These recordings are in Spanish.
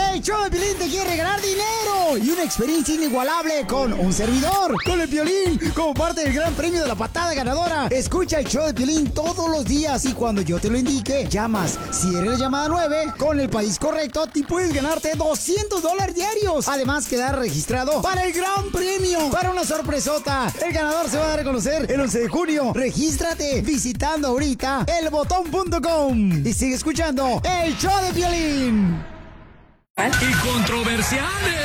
El show de Piolín te quiere regalar dinero y una experiencia inigualable con un servidor, con el Piolín, como parte del gran premio de la patada ganadora. Escucha el show de Piolín todos los días y cuando yo te lo indique, llamas. Si eres la llamada 9, con el país correcto, te puedes ganarte $200 diarios. Además, quedar registrado para el gran premio, para una sorpresota. El ganador se va a dar a conocer el 11 de junio. Regístrate visitando ahorita elbotón.com y sigue escuchando el show de Piolín. Y controversiales.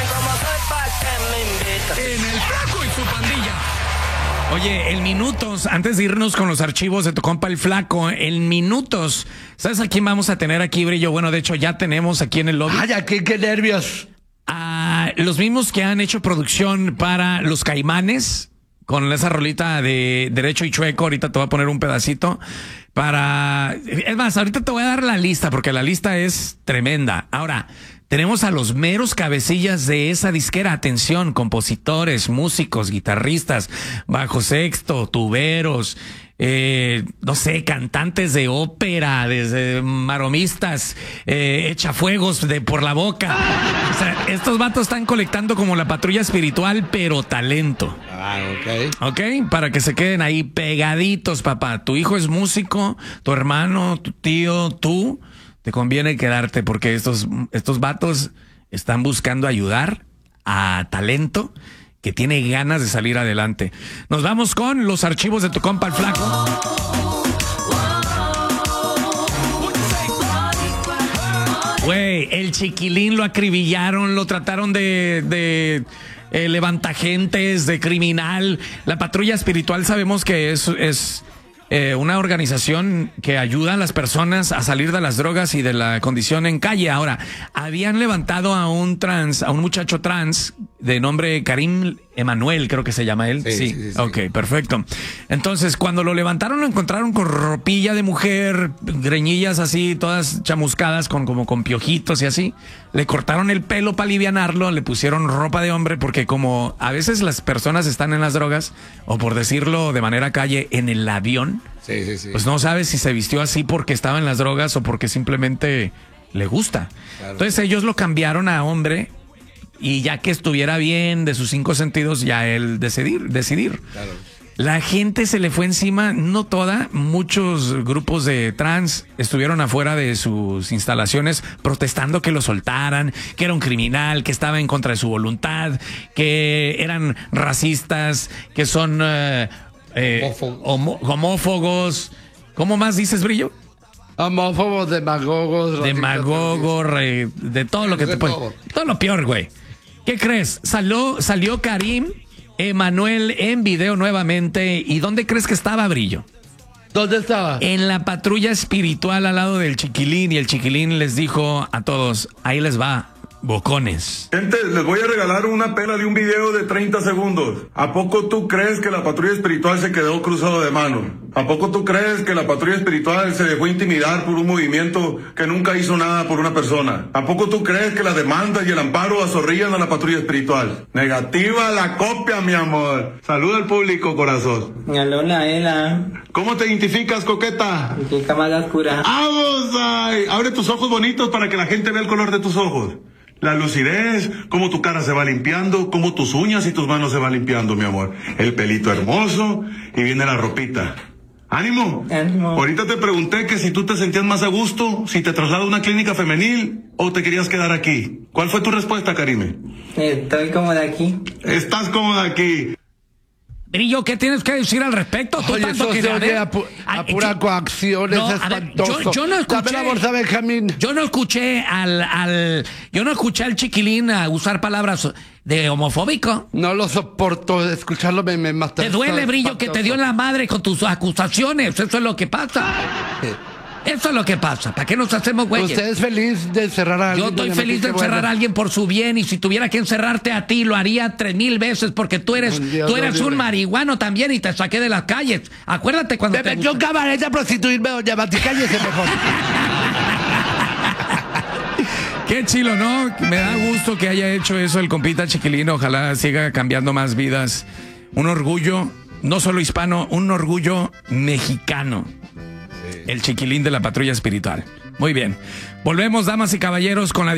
En el Flaco y su pandilla. Oye, en minutos, antes de irnos con los archivos de tu compa el Flaco, en minutos, ¿sabes a quién vamos a tener aquí, Brillo? Bueno, de hecho, ya tenemos aquí en el lobby. ¡Ay, aquí qué nervios! A los mismos que han hecho producción para Los Caimanes, con esa rolita de Derecho y Chueco. Ahorita te voy a poner un pedacito para... Es más, ahorita te voy a dar la lista, porque la lista es tremenda. Ahora, tenemos a los meros cabecillas de esa disquera. Atención, compositores, músicos, guitarristas, bajo sexto, tuberos, no sé, cantantes de ópera, desde maromistas, echafuegos por la boca. O sea, estos vatos están colectando como la patrulla espiritual, pero talento. Ah, ok, para que se queden ahí pegaditos, papá. Tu hijo es músico, tu hermano, tu tío, tú. Te conviene quedarte porque estos vatos están buscando ayudar a talento que tiene ganas de salir adelante. Nos vamos con los archivos de tu compa el Flaco. Güey, el Chiquilín lo acribillaron, lo trataron de levantagentes, de criminal. La patrulla espiritual sabemos que es una organización que ayuda a las personas a salir de las drogas y de la condición en calle. Ahora, habían levantado a un muchacho trans de nombre Karim Emanuel, creo que se llama él. Sí. Ok, perfecto. Entonces, cuando lo levantaron, lo encontraron con ropilla de mujer, greñillas así, todas chamuscadas, como con piojitos y así. Le cortaron el pelo para alivianarlo, le pusieron ropa de hombre, porque como a veces las personas están en las drogas, o por decirlo de manera calle, en el avión, pues no sabes si se vistió así porque estaba en las drogas o porque simplemente le gusta. Claro. Entonces ellos lo cambiaron a hombre, y ya que estuviera bien de sus 5 sentidos, ya él decidir. Claro. La gente se le fue encima, no toda, muchos grupos de trans estuvieron afuera de sus instalaciones protestando que lo soltaran, que era un criminal, que estaba en contra de su voluntad, que eran racistas, que son homófobos. ¿Cómo más dices, Brillo? Homófobos, demagogos, de todo lo que te puede. Todo lo peor, güey. ¿Qué crees? Salió Karim Emanuel en video nuevamente. ¿Y dónde crees que estaba, Brillo? ¿Dónde estaba? En la patrulla espiritual al lado del Chiquilín. Y el Chiquilín les dijo a todos, ahí les va, bocones. Gente, les voy a regalar una pela de un video de 30 segundos. ¿A poco tú crees que la patrulla espiritual se quedó cruzado de manos? ¿A poco tú crees que la patrulla espiritual se dejó intimidar por un movimiento que nunca hizo nada por una persona? ¿A poco tú crees que las demandas y el amparo azorrillan a la patrulla espiritual? Negativa la copia, mi amor. Saluda al público, corazón. Hola, Ela. ¿Cómo te identificas, coqueta? ¿Qué cámara oscura? ¡Vamos, ay! Abre tus ojos bonitos para que la gente vea el color de tus ojos. La lucidez, cómo tu cara se va limpiando, cómo tus uñas y tus manos se van limpiando, mi amor. El pelito hermoso y viene la ropita. ¡Ánimo! ¡Ánimo! Ahorita te pregunté que si tú te sentías más a gusto, si te traslado a una clínica femenil o te querías quedar aquí. ¿Cuál fue tu respuesta, Karime? Estoy cómoda aquí. Estás cómoda aquí. Brillo, ¿qué tienes que decir al respecto? Oye, eso se oye a pura coacción, es espantoso. Yo no escuché. Dame la bolsa, Benjamín. Yo no escuché al Chiquilín a usar palabras de homofóbico. No lo soporto, escucharlo me mata. ¿Te duele, Brillo, que te dio en la madre con tus acusaciones? Eso es lo que pasa. Eso es lo que pasa. ¿Para qué nos hacemos güeyes? ¿Usted es feliz de encerrar a alguien? Yo estoy feliz de encerrar a alguien por su bien, y si tuviera que encerrarte a ti, lo haría 3000 veces, porque tú eres un marihuano también y te saqué de las calles. Acuérdate cuando me metió un cabaret a prostituirme, doña Mati, cállese mejor. Qué chilo, ¿no? Me da gusto que haya hecho eso el compita Chiquilín. Ojalá siga cambiando más vidas. Un orgullo, no solo hispano, un orgullo mexicano. El Chiquilín de la patrulla espiritual. Muy bien. Volvemos, damas y caballeros, con la